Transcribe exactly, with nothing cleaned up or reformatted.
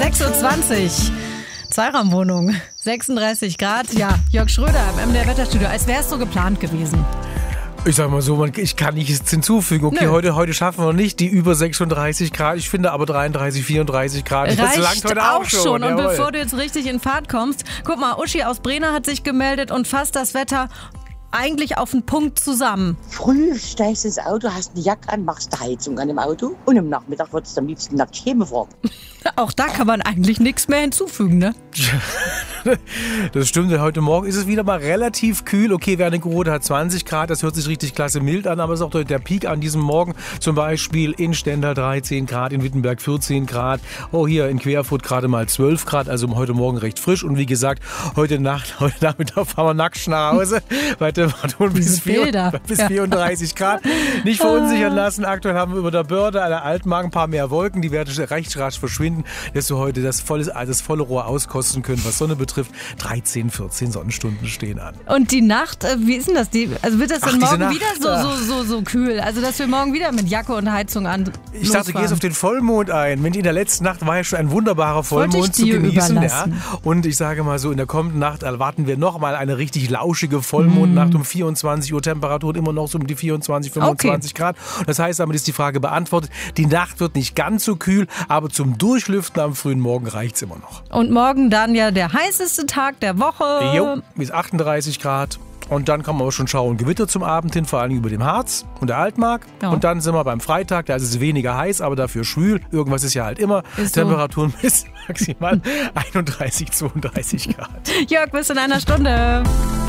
sechs Uhr zwanzig. Zweiraumwohnung, sechsunddreißig Grad. Ja, Jörg Schröder im M D R Wetterstudio, als wäre es so geplant gewesen. Ich sag mal so, man, ich kann nichts hinzufügen. Okay, heute, heute schaffen wir nicht die über sechsunddreißig Grad. Ich finde aber dreiunddreißig, vierunddreißig Grad. Reicht das langt heute auch auch schon. schon. Und Jawohl. bevor du jetzt richtig in Fahrt kommst, guck mal, Uschi aus Brena hat sich gemeldet und fasst das Wetter eigentlich auf den Punkt zusammen. Früh steigst du ins Auto, hast eine Jacke an, machst die Heizung an dem Auto und am Nachmittag würdest du am liebsten nackt Schäme fahren. Auch da kann man eigentlich nichts mehr hinzufügen, ne? Das stimmt, denn heute Morgen ist es wieder mal relativ kühl. Okay, Wernigerode hat zwanzig Grad, das hört sich richtig klasse mild an, aber es ist auch der Peak an diesem Morgen. Zum Beispiel in Stendal dreizehn Grad, in Wittenberg vierzehn Grad, oh hier in Querfurt gerade mal zwölf Grad, also heute Morgen recht frisch. Und wie gesagt, heute Nacht, heute Nachmittag fahren wir nackt nach Hause, bei Temperaturen bis, bis vierunddreißig Grad. Nicht verunsichern lassen, aktuell haben wir über der Börde an der Altmark ein paar mehr Wolken, die werden recht rasch verschwinden, dass wir heute das volle, das volle Rohr auskosten können, was Sonne betrifft. dreizehn, vierzehn Sonnenstunden stehen an. Und die Nacht, wie ist denn das? Die, also wird das dann Ach, morgen Nacht, wieder so, so, so, so kühl? Also dass wir morgen wieder mit Jacke und Heizung an Ich dachte, du gehst auf den Vollmond ein. Mensch, in der letzten Nacht war ja schon ein wunderbarer Vollmond zu genießen. Ja. Und ich sage mal so, in der kommenden Nacht erwarten wir nochmal eine richtig lauschige Vollmondnacht mm. um vierundzwanzig Uhr. Temperaturen immer noch so um die vierundzwanzig, fünfundzwanzig okay. Grad. Und das heißt, damit ist die Frage beantwortet. Die Nacht wird nicht ganz so kühl, aber zum Durchlüften am frühen Morgen reicht es immer noch. Und morgen dann ja der heißeste Tag der Woche. Jo, bis achtunddreißig Grad. Und dann kann man aber schon schauen, Gewitter zum Abend hin, vor allem über dem Harz und der Altmark. Ja. Und dann sind wir beim Freitag, da ist es weniger heiß, aber dafür schwül. Irgendwas ist ja halt immer. Ist Temperaturen so. Bis maximal einunddreißig, zweiunddreißig Grad. Jörg, bis in einer Stunde.